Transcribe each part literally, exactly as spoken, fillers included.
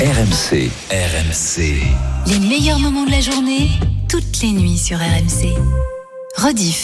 R M C. R M C. Les meilleurs moments de la journée, toutes les nuits sur R M C. Rediff.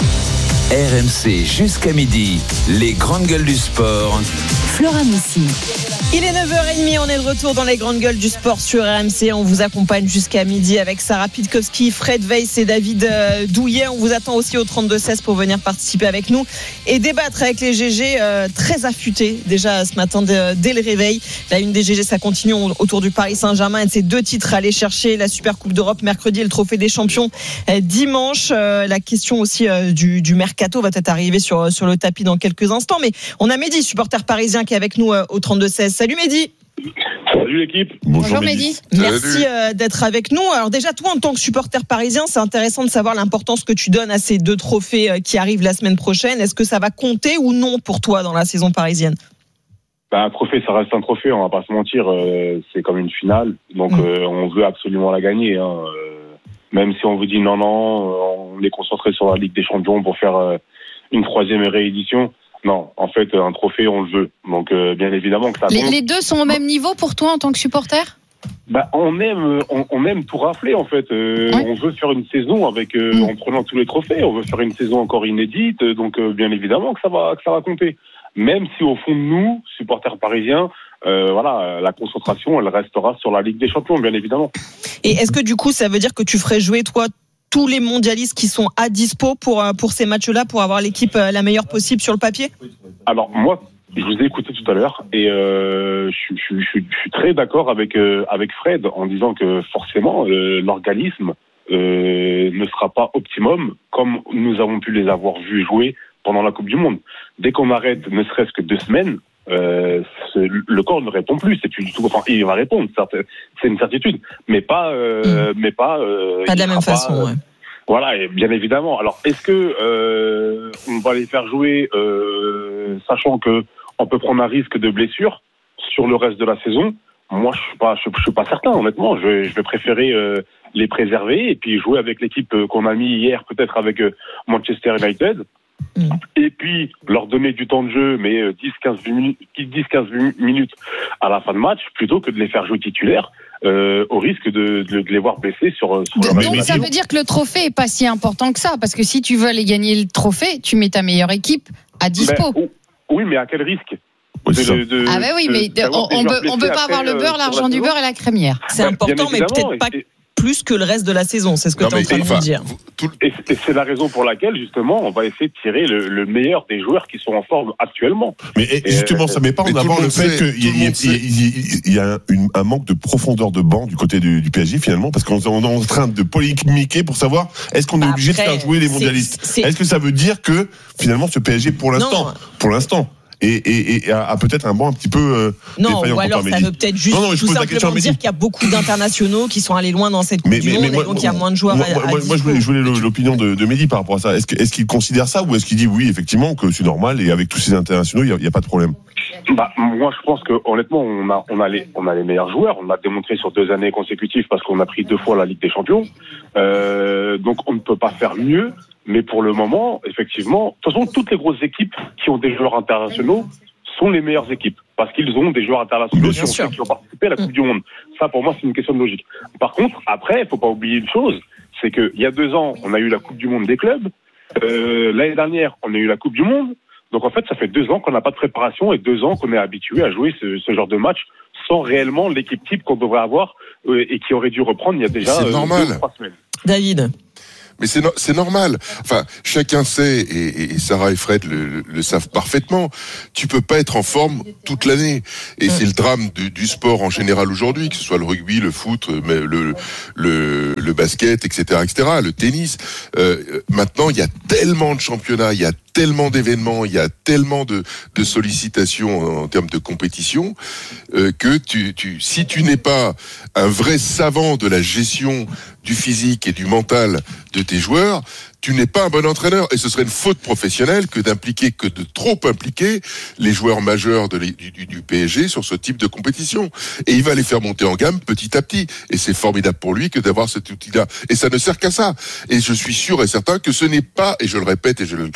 R M C jusqu'à midi, les grandes gueules du sport. Flora Moussi. Il est neuf heures trente, on est de retour dans les grandes gueules du sport sur R M C. On vous accompagne jusqu'à midi avec Sarah Pitkowski, Fred Weiss et David Douillet. On vous attend aussi au trente-deux seize pour venir participer avec nous et débattre avec les G G euh, très affûtés déjà ce matin de, dès le réveil. La une des G G, ça continue autour du Paris Saint-Germain et de ses deux titres à aller chercher, la Super Coupe d'Europe mercredi et le Trophée des Champions euh, dimanche. Euh, la question aussi euh, du, du mercato va peut-être arriver sur, sur le tapis dans quelques instants. Mais on a Mehdi, supporter parisien, qui est avec nous euh, au trente-deux seize. Salut Mehdi. Salut l'équipe. Bonjour, Bonjour Mehdi. Merci euh, d'être avec nous. Alors déjà, toi en tant que supporter parisien, c'est intéressant de savoir l'importance que tu donnes à ces deux trophées euh, qui arrivent la semaine prochaine. Est-ce que ça va compter ou non pour toi dans la saison parisienne ? Bah, un trophée, ça reste un trophée, on va pas se mentir. Euh, c'est comme une finale, donc mmh. euh, on veut absolument la gagner. Hein. Euh, même si on vous dit non, non, on est concentré sur la Ligue des Champions pour faire euh, une troisième réédition. Non, en fait, un trophée, on le veut. Donc, euh, bien évidemment que ça les, compte. Les deux sont au même niveau pour toi en tant que supporter ? Bah, on aime, on, on aime tout rafler en fait. Euh, oui. On veut faire une saison avec, euh, mmh. en prenant tous les trophées. On veut faire une saison encore inédite. Donc, euh, bien évidemment que ça va, que ça va compter. Même si au fond de nous, supporters parisiens, euh, voilà, la concentration, elle restera sur la Ligue des Champions, bien évidemment. Et est-ce que du coup, ça veut dire que tu ferais jouer toi tous les mondialistes qui sont à dispo pour pour ces matchs-là, pour avoir l'équipe la meilleure possible sur le papier ? Alors moi, je vous ai écouté tout à l'heure et euh, je, je, je, je suis très d'accord avec euh, avec Fred en disant que forcément euh, l'organisme euh, ne sera pas optimum comme nous avons pu les avoir vus jouer pendant la Coupe du Monde. Dès qu'on arrête, ne serait-ce que deux semaines, euh, le corps ne répond plus. C'est plus du tout. Enfin, il va répondre, c'est une certitude, mais pas, euh, mmh. mais pas. Euh, pas de la même façon. Pas, ouais. Voilà, et bien évidemment. Alors, est-ce que euh, on va les faire jouer, euh, sachant que on peut prendre un risque de blessure sur le reste de la saison? Moi, je suis pas, je, je suis pas certain. Honnêtement, je vais, je vais préférer euh, les préserver et puis jouer avec l'équipe qu'on a mis hier, peut-être avec euh, Manchester United. Mmh. Et puis leur donner du temps de jeu, mais dix à quinze minutes à la fin de match, plutôt que de les faire jouer titulaires euh, au risque de, de, de les voir blessés sur, sur de, Donc ça veut dire que le trophée est pas si important que ça, parce que si tu veux aller gagner le trophée, tu mets ta meilleure équipe à dispo. Ben, oui, mais à quel risque ? De, de, ah ben oui, mais de, on, on peut, on peut pas avoir le beurre, l'argent du beurre et la crémière. C'est ben, important, mais peut-être pas et, plus que le reste de la saison, c'est ce que tu es en train de enfin, dire. Tout, et c'est la raison pour laquelle, justement, on va essayer de tirer le, le meilleur des joueurs qui sont en forme actuellement. Mais et, justement, euh, ça met pas en avant le, le fait qu'il y, y, y, y, y a une, un manque de profondeur de banc du côté du, du P S G, finalement, parce qu'on est en train de polémiquer pour savoir est-ce qu'on est obligé Après, de faire jouer les mondialistes. C'est, c'est... Est-ce que ça veut dire que, finalement, ce P S G, pour l'instant, non. pour l'instant, Et, et, et a, a peut-être un banc un petit peu euh, non, ou alors ça veut peut-être juste non, non, tout simplement dire qu'il y a beaucoup d'internationaux qui sont allés loin dans cette Coupe mais, du mais, Monde mais, et donc moi, il y a moins de joueurs moi, à, à moi, moi je voulais, je voulais l'opinion de, de Mehdi par rapport à ça. Est-ce, que, est-ce qu'il considère ça ou est-ce qu'il dit oui effectivement que c'est normal et avec tous ces internationaux il n'y a, a pas de problème? Bah, moi je pense que honnêtement on a, on, a les, on a les meilleurs joueurs, on l'a démontré sur deux années consécutives parce qu'on a pris deux fois la Ligue des Champions, euh, donc on ne peut pas faire mieux. Mais pour le moment, effectivement, de toute façon, toutes les grosses équipes qui ont des joueurs internationaux sont les meilleures équipes parce qu'ils ont des joueurs internationaux qui ont, qui ont participé à la Coupe du Monde. Ça, pour moi, c'est une question de logique. Par contre, après, il faut pas oublier une chose, c'est que il y a deux ans, on a eu la Coupe du Monde des clubs. Euh, l'année dernière, on a eu la Coupe du Monde. Donc en fait, ça fait deux ans qu'on n'a pas de préparation et deux ans qu'on est habitué à jouer ce, ce genre de match sans réellement l'équipe type qu'on devrait avoir euh, et qui aurait dû reprendre il y a déjà c'est euh, normal. deux trois semaines. David. Mais c'est, no, c'est normal. Enfin, chacun sait, et, et Sarah et Fred le, le savent parfaitement, tu peux pas être en forme toute l'année. Et c'est le drame du, du sport en général aujourd'hui, que ce soit le rugby, le foot, le, le, le basket, et cetera, et cetera, le tennis. Euh, maintenant, il y a tellement de championnats, il y a tellement d'événements, il y a tellement de, de sollicitations en termes de compétition euh, que tu, tu, si tu n'es pas un vrai savant de la gestion du physique et du mental de tes joueurs, tu n'es pas un bon entraîneur. Et ce serait une faute professionnelle que d'impliquer, que de trop impliquer les joueurs majeurs de, du, du, du P S G sur ce type de compétition. Et il va les faire monter en gamme petit à petit. Et c'est formidable pour lui que d'avoir cet outil-là. Et ça ne sert qu'à ça. Et je suis sûr et certain que ce n'est pas, et je le répète et je l'affirme,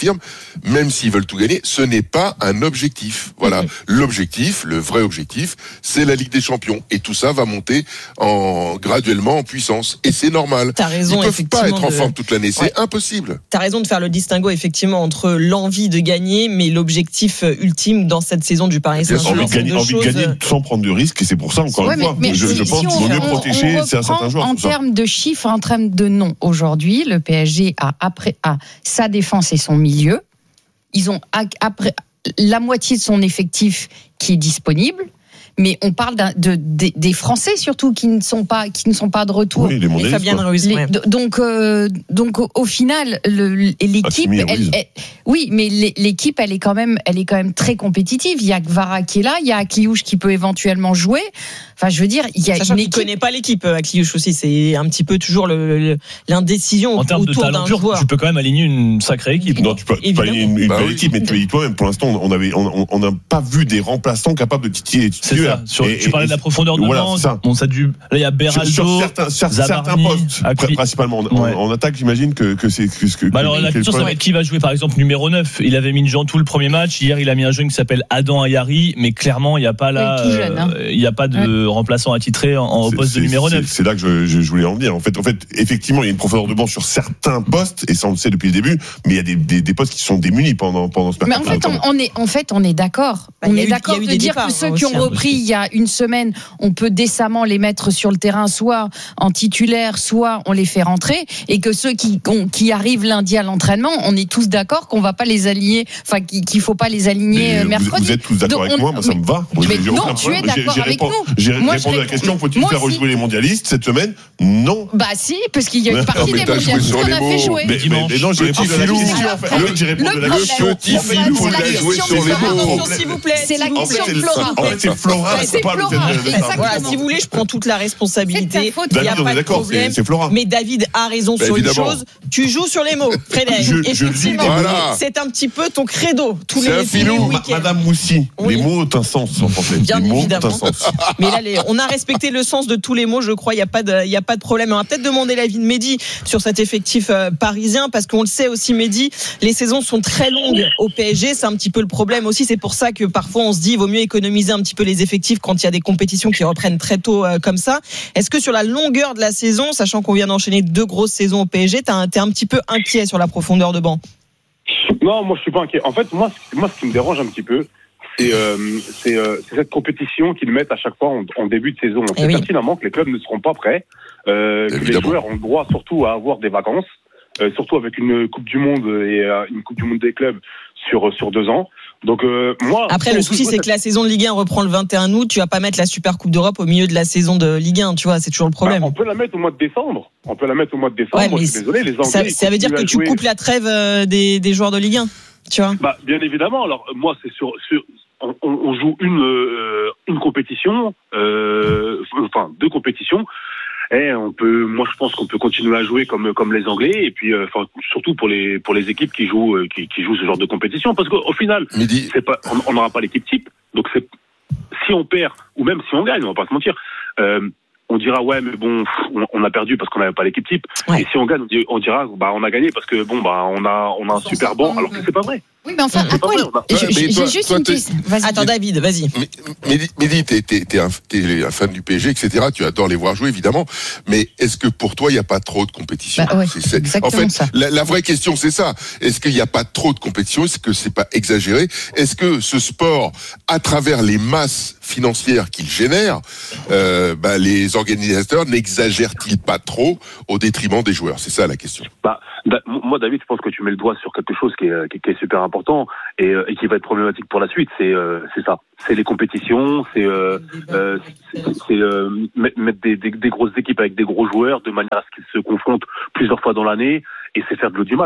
réaffirme, même s'ils veulent tout gagner, ce n'est pas un objectif. Voilà. Mmh. L'objectif, le vrai objectif, c'est la Ligue des Champions. Et tout ça va monter en, graduellement en puissance. Et c'est normal. T'as raison, ils peuvent pas être en de... forme toute l'année. C'est ouais. impossible. T'as raison de faire le distinguo, effectivement, entre l'envie de gagner, mais l'objectif ultime dans cette saison du Paris Saint-Germain. Envie de gagner, envie de gagner sans prendre de risques. Et c'est pour ça, encore ouais, une mais, fois, mais je, je pense qu'il vaut mieux protéger certains joueurs. En termes de chiffres, en termes de noms, aujourd'hui, le P S G a, après, a sa défense et son milieu. Ils ont après, la moitié de son effectif qui est disponible. Mais on parle de, de, des Français surtout qui ne sont pas qui ne sont pas de retour. Oui, les mondialistes. Les, ouais. Donc euh, donc au final le, l'équipe ah, elle, elle, oui mais l'équipe elle est quand même elle est quand même très compétitive. Il y a Kvara qui est là, il y a Akliouche qui peut éventuellement jouer. Enfin je veux dire il y a sachant une qu'il équipe... connaît pas l'équipe Akliouche aussi, c'est un petit peu toujours le, le, l'indécision en termes autour de talent d'un pur, joueur. Tu peux quand même aligner une sacrée équipe. Non, tu peux pas aligner une, une bah belle oui. équipe, mais tu as dit toi-même pour l'instant on avait on on n'a pas vu des remplaçants capables de titiller. C'est ça. Sur, et, tu parlais de la profondeur de voilà, banc. Ça. Bon, ça dû... Là, il y a Beraldo, sur, sur certains, sur certains postes, Akli... principalement en, ouais. en, en attaque, j'imagine que, que c'est que, que, bah alors la question, ça va être qui va jouer, par exemple, numéro neuf. Il avait mis Jean tout le premier match. Hier, il a mis un jeune qui s'appelle Adam Ayari, mais clairement, il n'y a pas là, il jeune, hein. euh, y a pas de ouais. remplaçant attitré en, en poste de numéro neuf. C'est, c'est là que je, je, je voulais en venir. En fait, en fait, effectivement, il y a une profondeur de banc sur certains postes, et ça on le sait depuis le début. Mais il y a des, des, des postes qui sont démunis pendant pendant ce match. Mais en fait, on, on est en fait, on est d'accord. Bah, on est eu, d'accord de dire départs, que ceux qui ont repris il y a une semaine, on peut décemment les mettre sur le terrain, soit en titulaire, soit on les fait rentrer, et que ceux qui, qui arrivent lundi à l'entraînement, on est tous d'accord qu'on va pas les aligner, enfin qu'il faut pas les aligner mais mercredi. Vous êtes tous d'accord Donc, avec on, moi, moi ça me va. Mais, mais non, tu es d'accord j'ai, j'ai avec répondu, nous. J'ai moi, répondu à la question, faut-il faire rejouer les mondialistes cette semaine? Non. Bah si, parce qu'il y a une partie des mondialistes qu'on a fait jouer. Mais non, j'ai répondu à la question. J'ai répondu à la question. Petit filou, il a joué sur les mots. S'il vous plaît. C'est la question de Flora. En fait, c'est Flora, c'est pas le Voilà, si vous voulez, je prends toute la responsabilité. Il n'y a pas de problème. C'est Flora. Mais David a raison bah, sur évidemment. une chose. Tu joues sur les mots, Frédéric. Je, Effectivement, je voilà. c'est un petit peu ton credo. Tous c'est les, un filou. tous les week-ends. Madame Moussi, oui. les mots ont un sens en français. Bien les mots évidemment. ont un sens. Mais là, les, on a respecté le sens de tous les mots, je crois. Il n'y a pas de, il y a pas de problème. On va peut-être demander l'avis de Mehdi sur cet effectif euh, parisien, parce qu'on le sait aussi, Mehdi, les saisons sont très longues au P S G. C'est un petit peu le problème aussi. C'est pour ça que parfois on se dit, il vaut mieux économiser un petit peu les effectifs quand il y a des compétitions qui reprennent très tôt euh, comme ça. Est-ce que sur la longueur de la saison, sachant qu'on vient d'enchaîner deux grosses saisons au P S G, t'es un, t'es un petit peu inquiet sur la profondeur de banc? Non, moi je suis pas inquiet. En fait, moi, moi ce qui me dérange un petit peu, c'est, euh, c'est, euh, c'est cette compétition qu'ils mettent à chaque fois en, en début de saison. On sait oui. pertinemment que les clubs ne seront pas prêts, euh, que les joueurs ont le droit surtout à avoir des vacances, euh, surtout avec une Coupe du Monde et euh, une Coupe du Monde des clubs sur sur deux ans. Donc euh, moi. Après, le souci, c'est que la saison de Ligue un reprend le vingt et un août. Tu vas pas mettre la Super Coupe d'Europe au milieu de la saison de Ligue un. Tu vois, c'est toujours le problème. Bah, on peut la mettre au mois de décembre. On peut la mettre au mois de décembre. Ouais, moi, je suis désolé, les Anglais. Ça, ça veut dire que tu jouer... coupes la trêve des, des joueurs de Ligue un. Tu vois. Bah, bien évidemment. Alors moi, c'est sur, sur on, on joue une euh, une compétition, euh, enfin deux compétitions. Et on peut, moi je pense qu'on peut continuer à jouer comme comme les Anglais, et puis enfin euh, surtout pour les pour les équipes qui jouent euh, qui, qui jouent ce genre de compétition, parce qu'au final Midi. c'est pas on n'aura pas l'équipe type, donc c'est si on perd ou même si on gagne, on va pas se mentir, euh, on dira ouais mais bon on, on a perdu parce qu'on n'avait pas l'équipe type, ouais. Et si on gagne on dira bah on a gagné parce que bon bah on a on a un super banc, alors que c'est pas vrai. Oui, mais enfin, à quoi il... a... J'ai, j'ai toi, juste toi, une question. Vas-y. Attends, David, vas-y. Mehdi, t'es, t'es, t'es, un, t'es un fan du P S G, et cetera. Tu adores les voir jouer, évidemment. Mais est-ce que pour toi, il n'y a pas trop de compétition? Bah ouais, c'est, c'est... Exactement En fait, ça. La, la vraie question, c'est ça. Est-ce qu'il n'y a pas trop de compétition? Est-ce que c'est pas exagéré? Est-ce que ce sport, à travers les masses financières qu'il génère, euh, bah, les organisateurs n'exagèrent-ils pas trop au détriment des joueurs? C'est ça la question. Bah, moi, David, je pense que tu mets le doigt sur quelque chose qui est, qui est super important et, et qui va être problématique pour la suite. C'est, euh, c'est ça. C'est les compétitions, c'est, euh, euh, c'est, c'est euh, mettre des, des, des grosses équipes avec des gros joueurs de manière à ce qu'ils se confrontent plusieurs fois dans l'année, et c'est faire de l'audimat.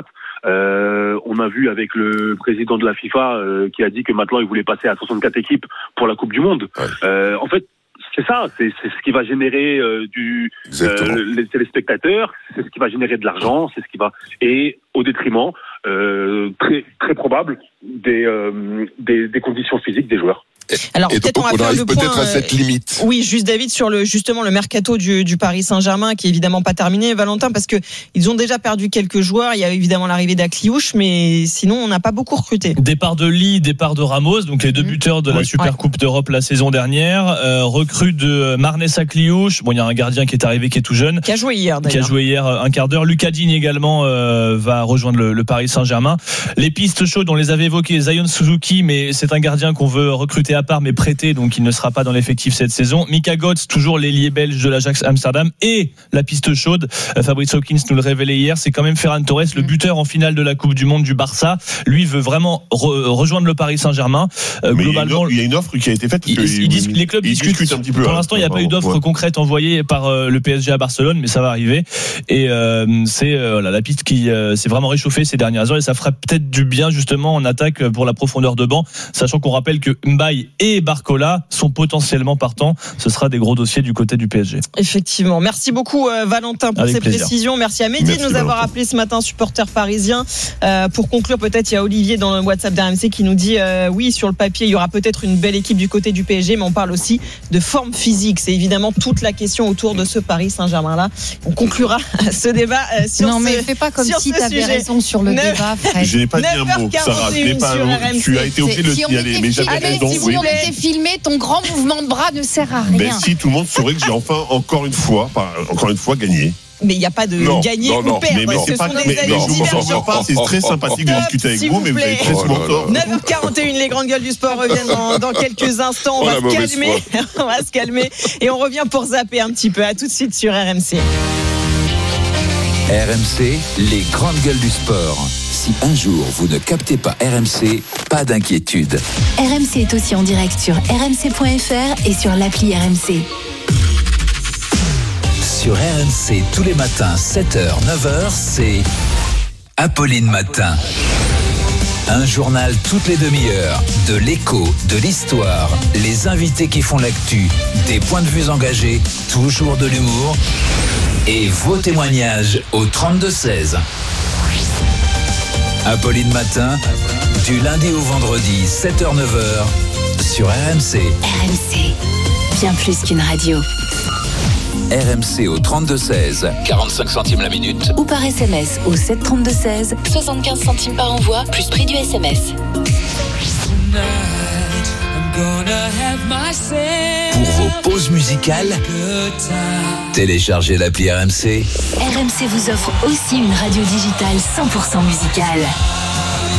Euh, on a vu avec le président de la FIFA euh, qui a dit que maintenant il voulait passer à soixante-quatre équipes pour la Coupe du Monde. Ouais. Euh, en fait, c'est ça, c'est, c'est ce qui va générer euh, du euh, les téléspectateurs, c'est ce qui va générer de l'argent, c'est ce qui va et au détriment euh, très très probable des, euh, des des conditions physiques des joueurs. Alors, et peut-être donc, on va on faire arrive le peut-être point, à cette limite. Oui, juste David, sur le, justement le mercato du, du Paris Saint-Germain, qui est évidemment pas terminé, Valentin, parce que ils ont déjà perdu quelques joueurs. Il y a évidemment l'arrivée d'Akliouche, mais sinon, on n'a pas beaucoup recruté. Départ de Lee, départ de Ramos, donc les deux buteurs de la oui, Super ouais. Coupe d'Europe la saison dernière. Euh, recrue de Marnès Akliouche. Bon, il y a un gardien qui est arrivé, qui est tout jeune. Qui a joué hier, d'ailleurs. Qui a joué hier un quart d'heure. Lucas Digne également euh, va rejoindre le, le Paris Saint-Germain. Les pistes chaudes, on les avait évoquées. Zion Suzuki, mais c'est un gardien qu'on veut recruter à part, mais prêté, donc il ne sera pas dans l'effectif cette saison. Mika Götze, toujours l'ailier belge de l'Ajax Amsterdam. Et la piste chaude, Fabrice Hawkins nous le révélait hier, c'est quand même Ferran Torres, le buteur en finale de la Coupe du Monde du Barça. Lui veut vraiment re- rejoindre le Paris Saint-Germain. Euh, mais globalement, il y a une offre qui a été faite. Ils, ils, ils disent, les clubs discutent, discutent un petit peu. Pour l'instant, il n'y a pas eu d'offre ouais. concrète envoyée par euh, le P S G à Barcelone, mais ça va arriver. Et euh, c'est euh, voilà, la piste qui euh, s'est vraiment réchauffée ces dernières heures, et ça ferait peut-être du bien justement en attaque pour la profondeur de banc, sachant qu'on rappelle que Mbaye et Barcola sont potentiellement partants. Ce sera des gros dossiers du côté du P S G. Effectivement. Merci beaucoup euh, Valentin pour Avec ces plaisir. précisions. Merci à Mehdi de nous avoir appelé ce matin, supporter parisien. Euh, pour conclure, peut-être il y a Olivier dans le WhatsApp d'R M C qui nous dit euh, oui, sur le papier il y aura peut-être une belle équipe du côté du P S G, mais on parle aussi de forme physique. C'est évidemment toute la question autour de ce Paris Saint-Germain là. On conclura ce débat euh, sur non ce mais fais pas comme si tu avais raison sur le neuf débat, Fred. Je n'ai pas dit un mot, Sarah. Je n'ai pas un mot. Tu as été obligé de le signaler, mais j'avais raison. Si on était filmé, ton grand mouvement de bras ne sert à rien. Mais si tout le monde saurait que j'ai enfin encore une fois, encore une fois gagné. Mais il n'y a pas de non, gagner non, non, ou perdre. Mais, mais, c'est pas, mais, mais je vous comprends pas, c'est très sympathique de discuter avec vous, mais vous avez très souvent tort. neuf heures quarante et une, les grandes gueules du sport reviennent dans, dans quelques instants. On va oh, se calmer. On va se calmer. Et on revient pour zapper un petit peu. À tout de suite sur R M C. R M C, les grandes gueules du sport. Si un jour vous ne captez pas R M C, pas d'inquiétude. R M C est aussi en direct sur r m c point f r et sur l'appli R M C. Sur R M C, tous les matins, sept heures, neuf heures, c'est Apolline Matin. Un journal toutes les demi-heures, de l'écho, de l'histoire, les invités qui font l'actu, des points de vue engagés, toujours de l'humour et vos témoignages au trente-deux seize. Apolline Matin, du lundi au vendredi, sept heures, neuf heures, sur R M C. R M C, bien plus qu'une radio. R M C au trente-deux seize, quarante-cinq centimes la minute. Ou par S M S au sept trente-deux seize, soixante-quinze centimes par envoi, plus prix du S M S. Pour vos pauses musicales, téléchargez l'appli R M C. R M C vous offre aussi une radio digitale cent pour cent musicale.